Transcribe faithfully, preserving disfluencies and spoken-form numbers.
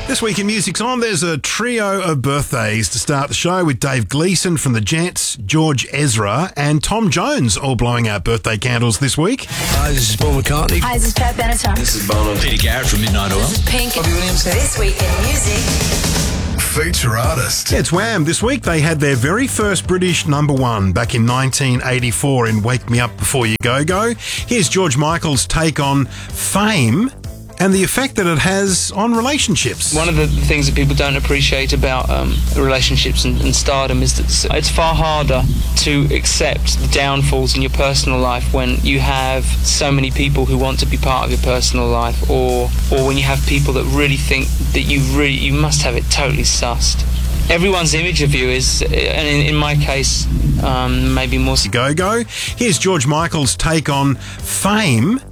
This week in Music's On, there's a trio of birthdays to start the show with Dave Gleeson from the Jets, George Ezra and Tom Jones all blowing out birthday candles this week. Hi, this is Paul McCartney. Hi, this is Pat Benatar. This is Bono. Peter Garrett from Midnight Oil. This is Pink. Bobby Williams. This week in Music. Feature artist. Yeah, it's Wham! This week they had their very first British number one back in nineteen eighty-four in Wake Me Up Before You Go Go. Here's George Michael's take on fame and the effect that it has on relationships. One of the things that people don't appreciate about um, relationships and, and stardom is that it's far harder to accept the downfalls in your personal life when you have so many people who want to be part of your personal life, or or when you have people that really think that you really you must have it totally sussed. Everyone's image of you is, and in, in my case, um, maybe more. Go Go. Here's George Michael's take on fame